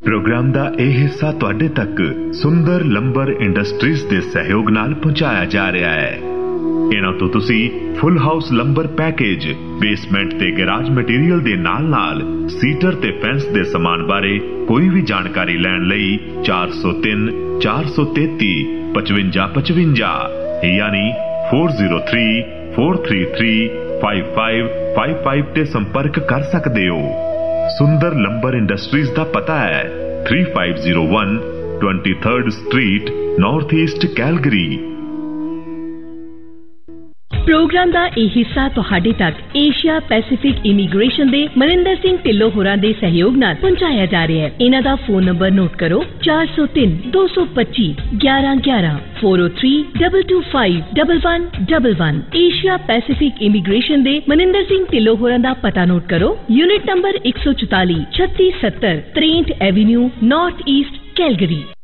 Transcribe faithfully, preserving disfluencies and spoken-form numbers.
Programme का यह हिस्सा तुहाडे तक सुंदर लंबर इंडस्ट्रीज के सहयोग नाल पहुंचाया जा रहा है। इन्हां तो तुसी full house lumbar package, basement ते गैराज मटीरियल दे नाल नाल सीटर ते फेंस दे समान बारे कोई भी जानकारी लैण लई चार सौ तीन चार सौ तेती पचवंजा पचवंजा यानी four zero three four three three five five five five ते संपर्क कर सकते हो। सुंदर लंबर इंडस्ट्रीज का पता है three five zero one twenty third street north east Calgary. Programme का यह हिस्सा तुहाडे तक एशिया पैसिफिक इमीग्रेशन दे मनिंदर सिंह ढिल्लों होरां दे सहयोग नाल पहुंचाया जा रहा है। इन्हां दा फोन नंबर नोट करो चार सौ तीन दो सौ पच्ची ग्यारह ग्यारह four O three double two five double one double one. Asia Pacific immigration दे मनिंदर सिंह ढिल्लों होरां दा पता नोट करो यूनिट नंबर एक सौ चौताली छत्तीस सत्तर त्रेंठ एवेन्यू नॉर्थ ईस्ट कैलगरी।